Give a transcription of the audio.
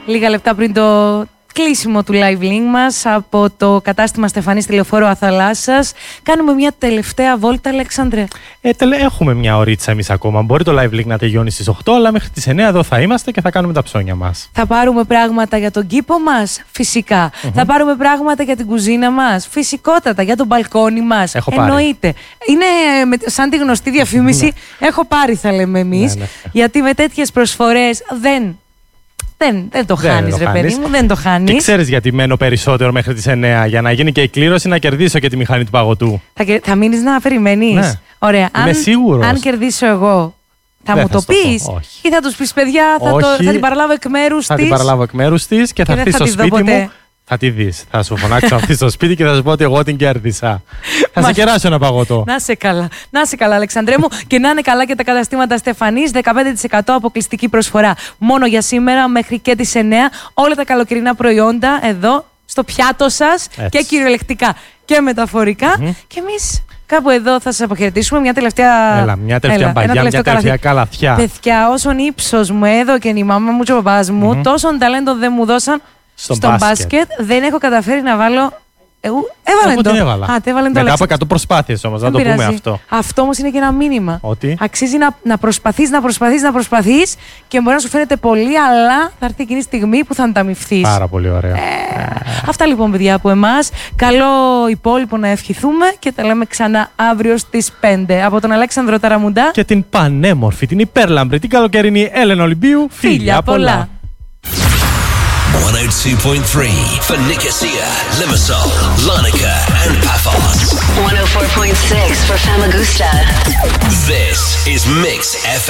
λίγα λεπτά πριν το κλείσιμο του live link μας από το κατάστημα Στεφανής Τηλεοφόρου Αθαλάσσας. Κάνουμε μια τελευταία βόλτα, Αλέξανδρε. Έχουμε μια ωρίτσα εμείς ακόμα. Μπορεί το live link να τελειώνει στις 8, αλλά μέχρι τις 9 εδώ θα είμαστε και θα κάνουμε τα ψώνια μας. Θα πάρουμε πράγματα για τον κήπο μας, φυσικά. Θα πάρουμε πράγματα για την κουζίνα μας, φυσικότατα. Για τον μπαλκόνι μας, εννοείται. Είναι σαν τη γνωστή διαφήμιση. Έχω πάρει, θα λέμε εμείς. Ναι. Γιατί με τέτοιες προσφορές δεν το χάνεις, ρε παιδί μου, δεν το χάνεις. Και ξέρεις γιατί μένω περισσότερο μέχρι τις 9, για να γίνει και η κλήρωση, να κερδίσω και τη μηχανή του παγωτού. Θα μείνεις να περιμένεις. Ναι. Ωραία. Είμαι σίγουρος. Αν κερδίσω εγώ, θα μου το πεις ή θα τους πεις, παιδιά, θα την παραλάβω εκ μέρους της. Θα την παραλάβω εκ μέρους της και θα έρθει στο σπίτι μου. Θα τη δεις. Θα σου φωνάξω αυτή στο σπίτι και θα σου πω ότι εγώ την κέρδισα. Θα σε κεράσω ένα παγωτό. Να σε καλά. Να σε καλά, Αλεξανδρέ μου. Και να είναι καλά και τα καταστήματα Στεφανής. 15% αποκλειστική προσφορά. Μόνο για σήμερα μέχρι και τις 9. Όλα τα καλοκαιρινά προϊόντα εδώ στο πιάτο σας. Και κυριολεκτικά και μεταφορικά. Και εμείς κάπου εδώ θα σας αποχαιρετήσουμε. Μια τελευταία μπαγιά, μια τελευταία καλαθιά. Παιδιά, όσον ύψος μου έδωκε η μάμα μου και ο μπαμπάς μου, τόσον ταλέντο δεν μου δώσαν. Στο μπάσκετ δεν έχω καταφέρει να βάλω. Έβαλε μετά από 100 προσπάθειες όμως, να το πούμε αυτό. Αυτό όμως είναι και ένα μήνυμα. Ότι αξίζει να προσπαθείς και μπορεί να σου φαίνεται πολύ, αλλά θα έρθει εκείνη η στιγμή που θα ανταμυφθείς. Πάρα πολύ ωραία. Αυτά λοιπόν, παιδιά, από εμάς. Καλό υπόλοιπο να ευχηθούμε και τα λέμε ξανά αύριο στις 5. Από τον Αλέξανδρο Ταραμουντά και την πανέμορφη, την υπέρλαμπρη, την καλοκαιρινή Έλενα Ολυμπίου. Φιλιά πολλά. 102.3 for Nicosia, Limassol, Larnaca and Paphos. 104.6 for Famagusta. This is Mix FM.